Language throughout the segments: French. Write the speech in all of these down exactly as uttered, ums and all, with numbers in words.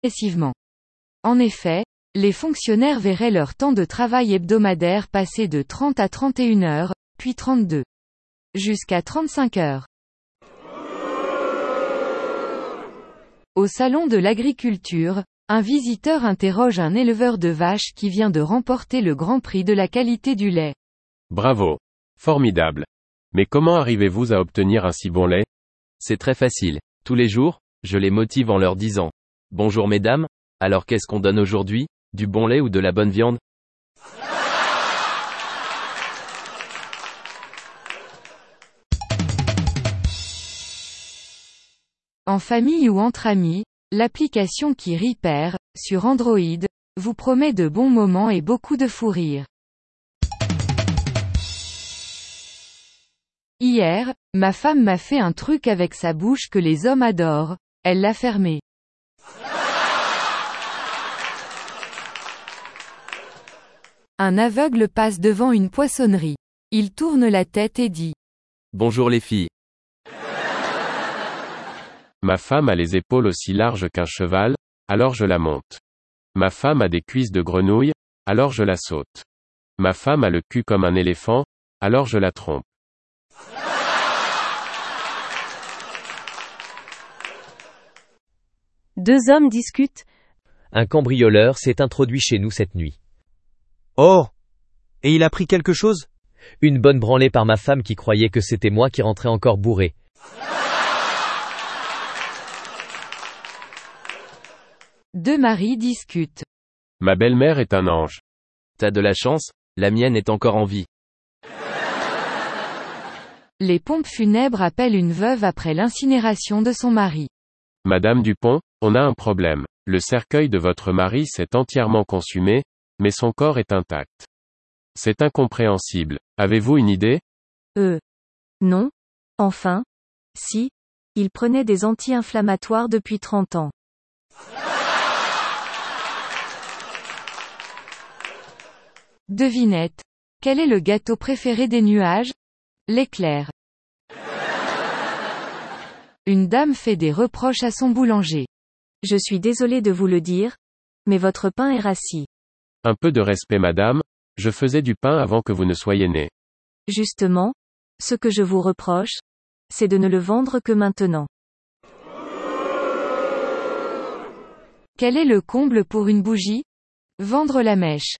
progressivement. En effet, les fonctionnaires verraient leur temps de travail hebdomadaire passer de trente à trente et une heures, puis trente-deux. Jusqu'à trente-cinq heures. Au salon de l'agriculture, un visiteur interroge un éleveur de vaches qui vient de remporter le Grand Prix de la qualité du lait. Bravo. Formidable. Mais comment arrivez-vous à obtenir un si bon lait? C'est très facile. Tous les jours, je les motive en leur disant « Bonjour mesdames, alors qu'est-ce qu'on donne aujourd'hui, du bon lait ou de la bonne viande ?» En famille ou entre amis, l'application qui rit perd, sur Android, vous promet de bons moments et beaucoup de fou rire. Hier, ma femme m'a fait un truc avec sa bouche que les hommes adorent, elle l'a fermé. Un aveugle passe devant une poissonnerie. Il tourne la tête et dit « Bonjour les filles. » Ma femme a les épaules aussi larges qu'un cheval, alors je la monte. Ma femme a des cuisses de grenouille, alors je la saute. Ma femme a le cul comme un éléphant, alors je la trompe. Deux hommes discutent. Un cambrioleur s'est introduit chez nous cette nuit. Oh! Et il a pris quelque chose? Une bonne branlée par ma femme qui croyait que c'était moi qui rentrais encore bourré. Deux maris discutent. Ma belle-mère est un ange. T'as de la chance, la mienne est encore en vie. Les pompes funèbres appellent une veuve après l'incinération de son mari. Madame Dupont, on a un problème. Le cercueil de votre mari s'est entièrement consumé, mais son corps est intact. C'est incompréhensible. Avez-vous une idée? Euh. Non. Enfin. Si. Il prenait des anti-inflammatoires depuis trente ans. Devinette. Quel est le gâteau préféré des nuages? L'éclair. Une dame fait des reproches à son boulanger. Je suis désolé de vous le dire, mais votre pain est rassis. Un peu de respect madame, je faisais du pain avant que vous ne soyez née. Justement, ce que je vous reproche, c'est de ne le vendre que maintenant. Quel est le comble pour une bougie? Vendre la mèche.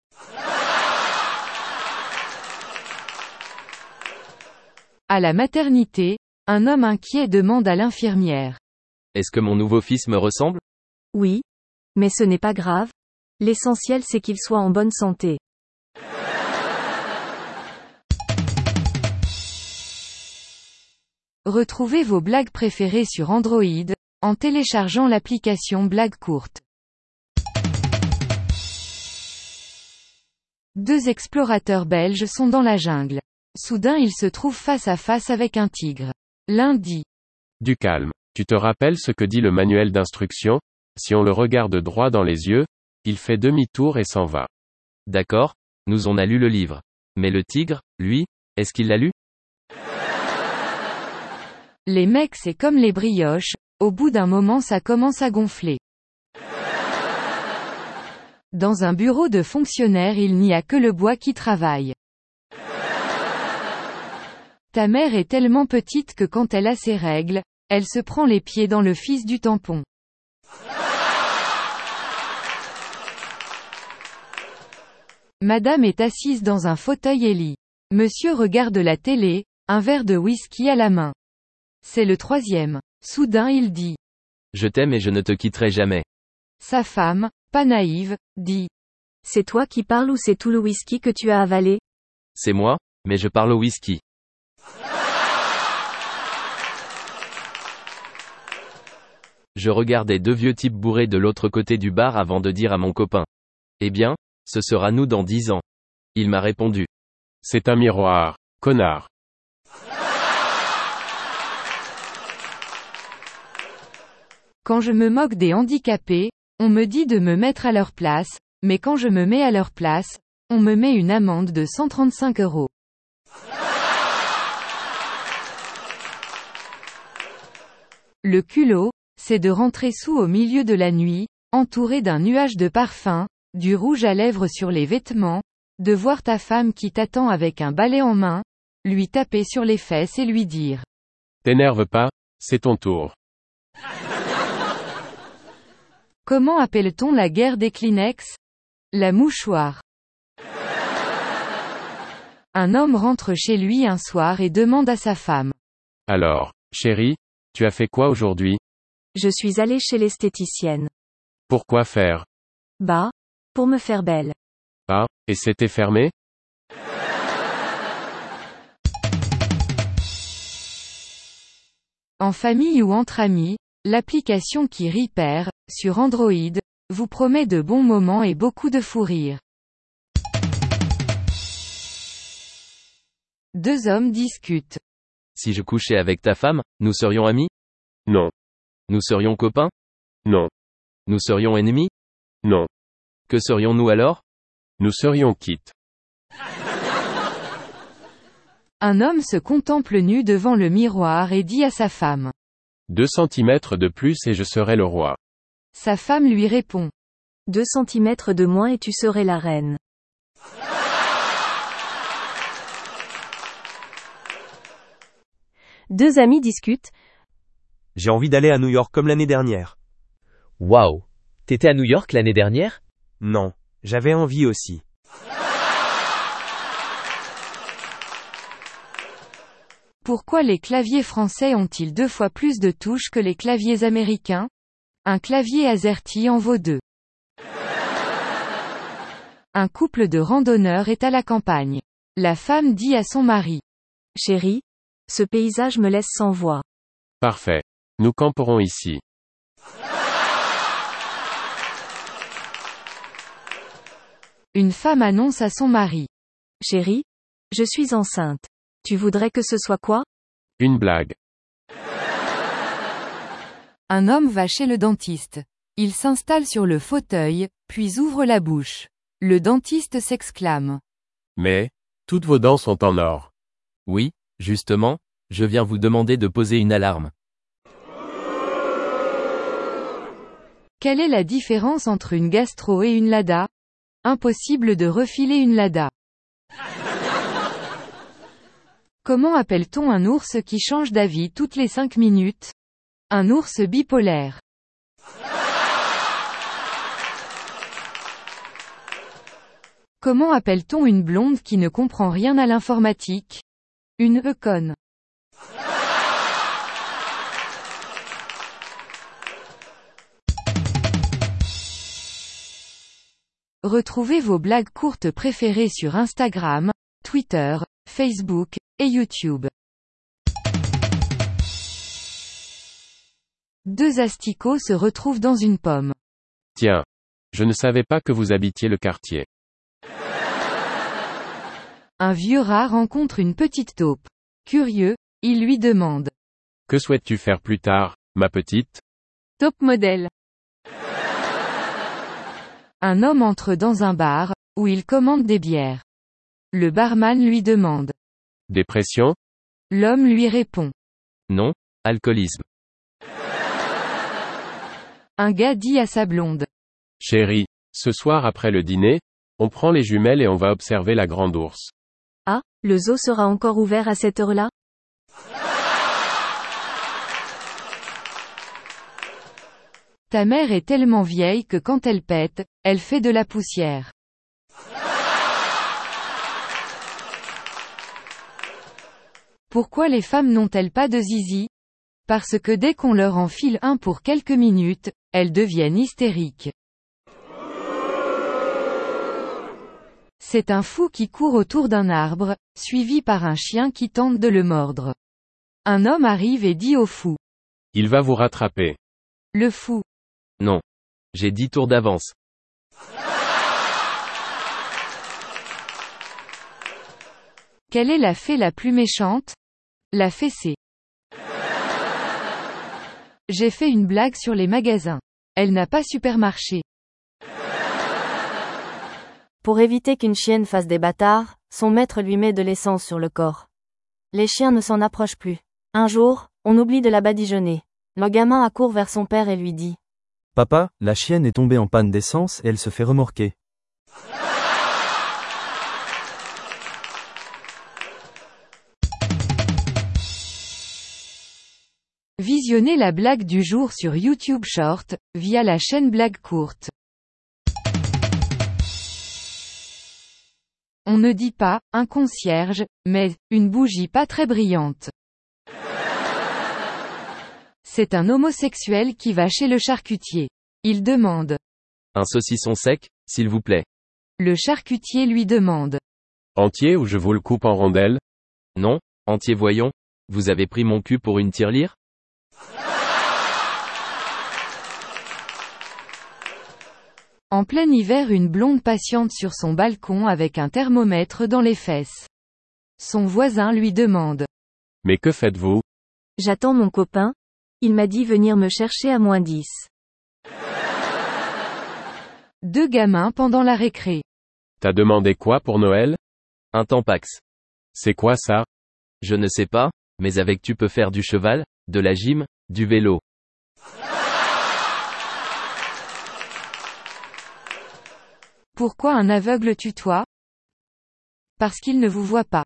À la maternité, un homme inquiet demande à l'infirmière. Est-ce que mon nouveau fils me ressemble? Oui. Mais ce n'est pas grave. L'essentiel c'est qu'il soit en bonne santé. Retrouvez vos blagues préférées sur Android, en téléchargeant l'application Blagues courtes. Deux explorateurs belges sont dans la jungle. Soudain ils se trouvent face à face avec un tigre. L'un dit. Du calme. Tu te rappelles ce que dit le manuel d'instruction? Si on le regarde droit dans les yeux, il fait demi-tour et s'en va. D'accord, nous on a lu le livre. Mais le tigre, lui, est-ce qu'il l'a lu? Les mecs c'est comme les brioches, au bout d'un moment ça commence à gonfler. Dans un bureau de fonctionnaire il n'y a que le bois qui travaille. Ta mère est tellement petite que quand elle a ses règles, elle se prend les pieds dans le fils du tampon. Madame est assise dans un fauteuil et lit. Monsieur regarde la télé, un verre de whisky à la main. C'est le troisième. Soudain il dit. Je t'aime et je ne te quitterai jamais. Sa femme, pas naïve, dit. C'est toi qui parles ou c'est tout le whisky que tu as avalé? C'est moi, mais je parle au whisky. Je regardais deux vieux types bourrés de l'autre côté du bar avant de dire à mon copain. Eh bien, ce sera nous dans dix ans. Il m'a répondu. C'est un miroir, connard. Quand je me moque des handicapés, on me dit de me mettre à leur place, mais quand je me mets à leur place, on me met une amende de cent trente-cinq euros. Le culot, c'est de rentrer sous au milieu de la nuit, entouré d'un nuage de parfum, du rouge à lèvres sur les vêtements, de voir ta femme qui t'attend avec un balai en main, lui taper sur les fesses et lui dire « T'énerve pas, c'est ton tour. » Comment appelle-t-on la guerre des Kleenex? La mouchoir. Un homme rentre chez lui un soir et demande à sa femme. Alors, chérie, tu as fait quoi aujourd'hui? Je suis allé chez l'esthéticienne. Pourquoi faire? Bah, pour me faire belle. Ah, et c'était fermé? En famille ou entre amis, l'application qui Repair, sur Android, vous promet de bons moments et beaucoup de fou rire. Deux hommes discutent. Si je couchais avec ta femme, nous serions amis? Non. Nous serions copains? Non. Nous serions ennemis? Non. Que serions-nous alors? Nous serions quittes. Un homme se contemple nu devant le miroir et dit à sa femme. Deux centimètres de plus et je serai le roi. Sa femme lui répond. Deux centimètres de moins et tu serais la reine. Deux amis discutent. J'ai envie d'aller à New York comme l'année dernière. Waouh. T'étais à New York l'année dernière? Non, j'avais envie aussi. Pourquoi les claviers français ont-ils deux fois plus de touches que les claviers américains? Un clavier AZERTY en vaut deux. Un couple de randonneurs est à la campagne. La femme dit à son mari. Chérie, ce paysage me laisse sans voix. Parfait. Nous camperons ici. Une femme annonce à son mari. Chérie, je suis enceinte. Tu voudrais que ce soit quoi? Une blague. Un homme va chez le dentiste. Il s'installe sur le fauteuil, puis ouvre la bouche. Le dentiste s'exclame. Mais, toutes vos dents sont en or. Oui, justement, je viens vous demander de poser une alarme. Quelle est la différence entre une gastro et une lada? Impossible de refiler une lada. Comment appelle-t-on un ours qui change d'avis toutes les cinq minutes? Un ours bipolaire. Comment appelle-t-on une blonde qui ne comprend rien à l'informatique? Une e-conne. Retrouvez vos blagues courtes préférées sur Instagram, Twitter, Facebook, et YouTube. Deux asticots se retrouvent dans une pomme. Tiens. Je ne savais pas que vous habitiez le quartier. Un vieux rat rencontre une petite taupe. Curieux, il lui demande. Que souhaites-tu faire plus tard, ma petite? Top modèle. Un homme entre dans un bar, où il commande des bières. Le barman lui demande. Dépression? L'homme lui répond. Non, alcoolisme. Un gars dit à sa blonde. Chérie, ce soir après le dîner, on prend les jumelles et on va observer la grande ours. Ah, le zoo sera encore ouvert à cette heure-là? Ta mère est tellement vieille que quand elle pète, elle fait de la poussière. Pourquoi les femmes n'ont-elles pas de zizi? Parce que dès qu'on leur enfile un pour quelques minutes, elles deviennent hystériques. C'est un fou qui court autour d'un arbre, suivi par un chien qui tente de le mordre. Un homme arrive et dit au fou. Il va vous rattraper. Le fou. Non. J'ai dix tours d'avance. Quelle est la fée la plus méchante? La fessée. J'ai fait une blague sur les magasins. Elle n'a pas supermarché. Pour éviter qu'une chienne fasse des bâtards, son maître lui met de l'essence sur le corps. Les chiens ne s'en approchent plus. Un jour, on oublie de la badigeonner. Le gamin accourt vers son père et lui dit. Papa, la chienne est tombée en panne d'essence et elle se fait remorquer. Visionnez la blague du jour sur YouTube Short, via la chaîne Blague Courte. On ne dit pas, un concierge, mais, une bougie pas très brillante. C'est un homosexuel qui va chez le charcutier. Il demande. Un saucisson sec, s'il vous plaît. Le charcutier lui demande. Entier ou je vous le coupe en rondelles? Non, entier voyons. Vous avez pris mon cul pour une tirelire? En plein hiver, une blonde patiente sur son balcon avec un thermomètre dans les fesses. Son voisin lui demande. Mais que faites-vous? J'attends mon copain. Il m'a dit venir me chercher à moins dix. Deux gamins pendant la récré. T'as demandé quoi pour Noël? Un tampax. C'est quoi ça? Je ne sais pas, mais avec tu peux faire du cheval, de la gym, du vélo. Pourquoi un aveugle tutoie? Parce qu'il ne vous voit pas.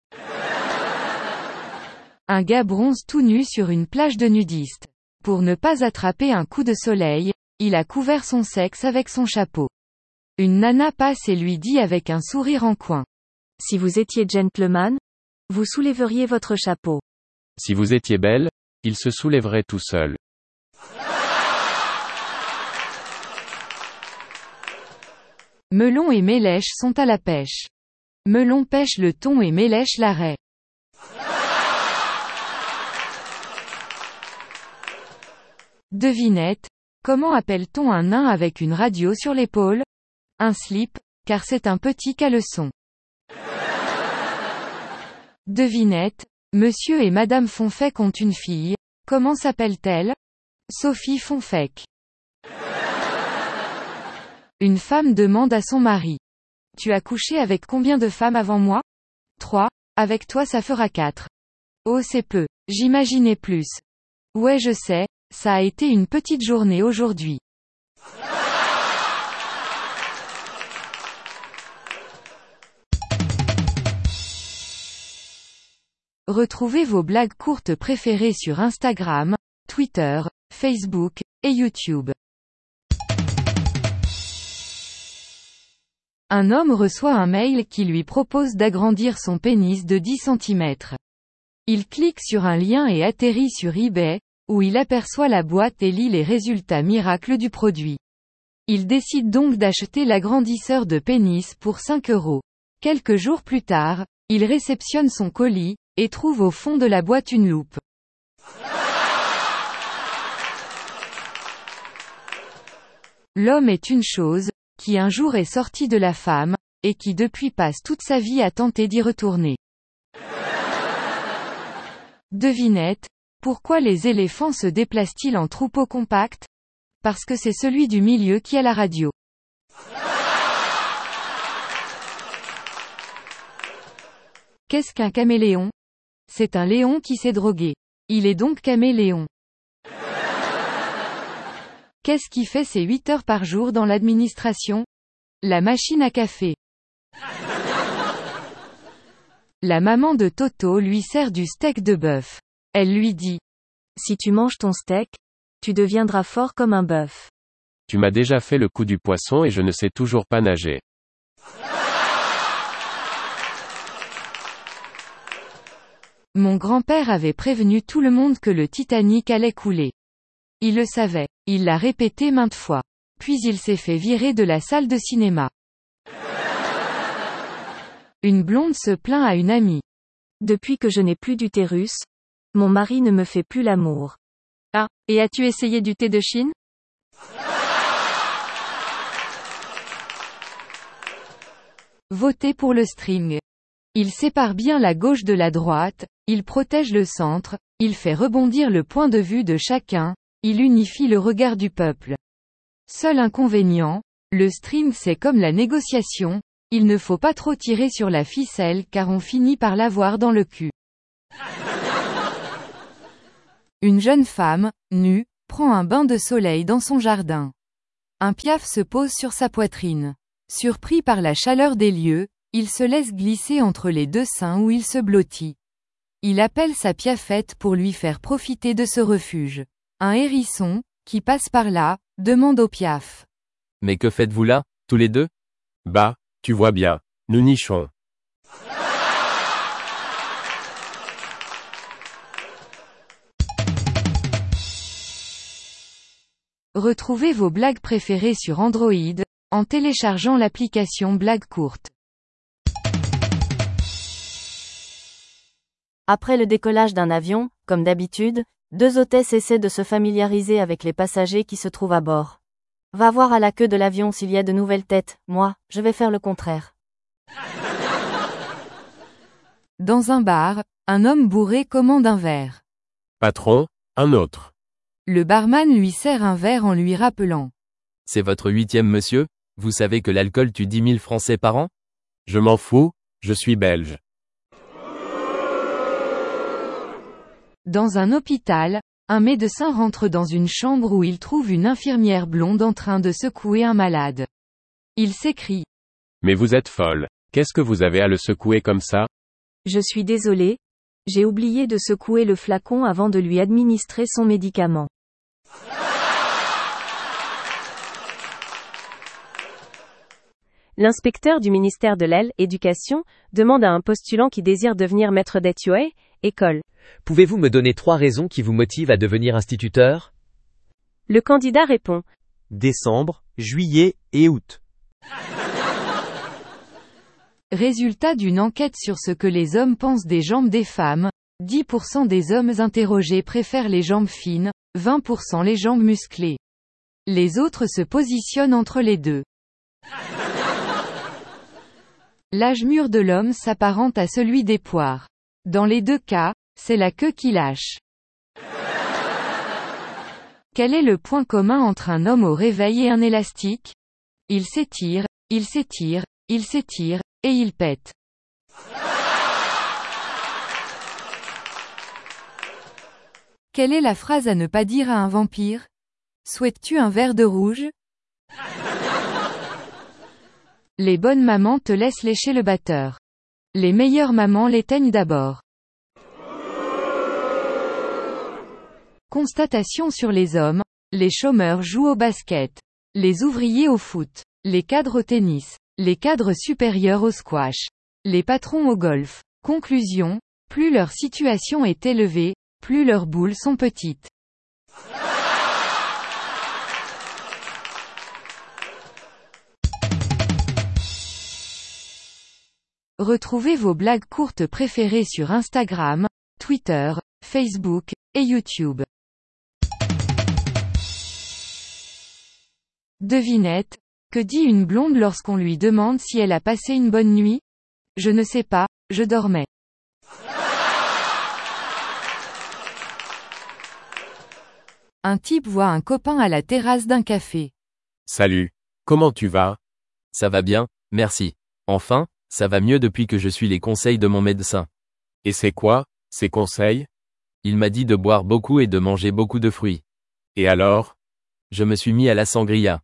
Un gars bronze tout nu sur une plage de nudistes. Pour ne pas attraper un coup de soleil, il a couvert son sexe avec son chapeau. Une nana passe et lui dit avec un sourire en coin. Si vous étiez gentleman, vous soulèveriez votre chapeau. Si vous étiez belle, il se soulèverait tout seul. Melon et Mélèche sont à la pêche. Melon pêche le thon et Mélèche la raie. Devinette, comment appelle-t-on un nain avec une radio sur l'épaule? Un slip, car c'est un petit caleçon. Devinette, monsieur et madame Fonfec ont une fille, comment s'appelle-t-elle? Sophie Fonfec. Une femme demande à son mari. Tu as couché avec combien de femmes avant moi? Trois, avec toi ça fera quatre. Oh c'est peu, j'imaginais plus. Ouais je sais, ça a été une petite journée aujourd'hui. Retrouvez vos blagues courtes préférées sur Instagram, Twitter, Facebook, et YouTube. Un homme reçoit un mail qui lui propose d'agrandir son pénis de dix centimètres. Il clique sur un lien et atterrit sur eBay, où il aperçoit la boîte et lit les résultats miracles du produit. Il décide donc d'acheter l'agrandisseur de pénis pour cinq euros. Quelques jours plus tard, il réceptionne son colis, et trouve au fond de la boîte une loupe. L'homme est une chose, qui un jour est sortie de la femme, et qui depuis passe toute sa vie à tenter d'y retourner. Devinette, pourquoi les éléphants se déplacent-ils en troupeau compact? Parce que c'est celui du milieu qui a la radio. Qu'est-ce qu'un caméléon? C'est un léon qui s'est drogué. Il est donc caméléon. Qu'est-ce qui fait ses huit heures par jour dans l'administration? La machine à café. La maman de Toto lui sert du steak de bœuf. Elle lui dit. Si tu manges ton steak, tu deviendras fort comme un bœuf. Tu m'as déjà fait le coup du poisson et je ne sais toujours pas nager. Mon grand-père avait prévenu tout le monde que le Titanic allait couler. Il le savait. Il l'a répété maintes fois. Puis il s'est fait virer de la salle de cinéma. Une blonde se plaint à une amie. Depuis que je n'ai plus d'utérus, mon mari ne me fait plus l'amour. Ah, et as-tu essayé du thé de Chine? Votez pour le string. Il sépare bien la gauche de la droite, il protège le centre, il fait rebondir le point de vue de chacun, il unifie le regard du peuple. Seul inconvénient, le string c'est comme la négociation, il ne faut pas trop tirer sur la ficelle car on finit par l'avoir dans le cul. Une jeune femme, nue, prend un bain de soleil dans son jardin. Un piaf se pose sur sa poitrine. Surpris par la chaleur des lieux, il se laisse glisser entre les deux seins où il se blottit. Il appelle sa piafette pour lui faire profiter de ce refuge. Un hérisson, qui passe par là, demande au piaf. Mais que faites-vous là, tous les deux? Bah, tu vois bien, nous nichons. Retrouvez vos blagues préférées sur Android, en téléchargeant l'application Blagues courtes. Après le décollage d'un avion, comme d'habitude, deux hôtesses essaient de se familiariser avec les passagers qui se trouvent à bord. Va voir à la queue de l'avion s'il y a de nouvelles têtes, moi, je vais faire le contraire. Dans un bar, un homme bourré commande un verre. Patron, un autre. Le barman lui sert un verre en lui rappelant. C'est votre huitième monsieur? Vous savez que l'alcool tue dix mille Français par an? Je m'en fous, je suis belge. Dans un hôpital, un médecin rentre dans une chambre où il trouve une infirmière blonde en train de secouer un malade. Il s'écrie. Mais vous êtes folle. Qu'est-ce que vous avez à le secouer comme ça? Je suis désolé. J'ai oublié de secouer le flacon avant de lui administrer son médicament. L'inspecteur du ministère de l'Éducation demande à un postulant qui désire devenir maître d'E T U E, école. Pouvez-vous me donner trois raisons qui vous motivent à devenir instituteur? Le candidat répond. Décembre, juillet et août. Résultat d'une enquête sur ce que les hommes pensent des jambes des femmes, dix pour cent des hommes interrogés préfèrent les jambes fines, vingt pour cent les jambes musclées. Les autres se positionnent entre les deux. L'âge mûr de l'homme s'apparente à celui des poires. Dans les deux cas, c'est la queue qui lâche. Quel est le point commun entre un homme au réveil et un élastique? Il s'étire, il s'étire, il s'étire, et il pète. Quelle est la phrase à ne pas dire à un vampire? Souhaites-tu un verre de rouge? Les bonnes mamans te laissent lécher le batteur. Les meilleures mamans l'éteignent d'abord. Constatation sur les hommes, les chômeurs jouent au basket, les ouvriers au foot, les cadres au tennis, les cadres supérieurs au squash, les patrons au golf. Conclusion, plus leur situation est élevée, plus leurs boules sont petites. Retrouvez vos blagues courtes préférées sur Instagram, Twitter, Facebook, et YouTube. Devinette, que dit une blonde lorsqu'on lui demande si elle a passé une bonne nuit? Je ne sais pas, je dormais. Un type voit un copain à la terrasse d'un café. Salut. Comment tu vas? Ça va bien, merci. Enfin, ça va mieux depuis que je suis les conseils de mon médecin. Et c'est quoi, ces conseils? Il m'a dit de boire beaucoup et de manger beaucoup de fruits. Et alors? Je me suis mis à la sangria.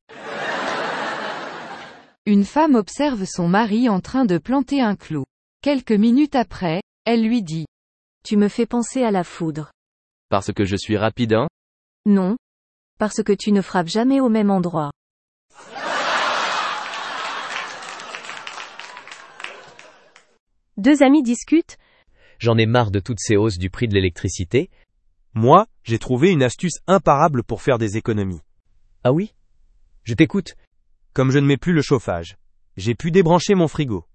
Une femme observe son mari en train de planter un clou. Quelques minutes après, elle lui dit. Tu me fais penser à la foudre. Parce que je suis rapide, hein? Non. Parce que tu ne frappes jamais au même endroit. Deux amis discutent. J'en ai marre de toutes ces hausses du prix de l'électricité. Moi, j'ai trouvé une astuce imparable pour faire des économies. Ah oui? Je t'écoute. Comme je ne mets plus le chauffage, j'ai pu débrancher mon frigo.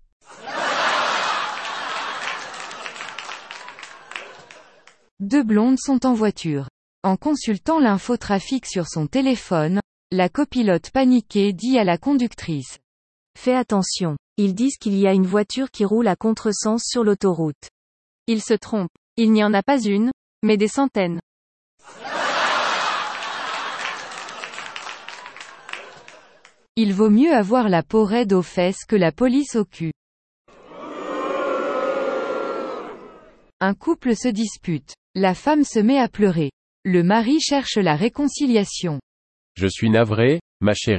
Deux blondes sont en voiture. En consultant l'infotrafic sur son téléphone, la copilote paniquée dit à la conductrice. Fais attention, ils disent qu'il y a une voiture qui roule à contresens sur l'autoroute. Ils se trompent, il n'y en a pas une, mais des centaines. Il vaut mieux avoir la peau raide aux fesses que la police au cul. Un couple se dispute. La femme se met à pleurer. Le mari cherche la réconciliation. Je suis navré, ma chérie.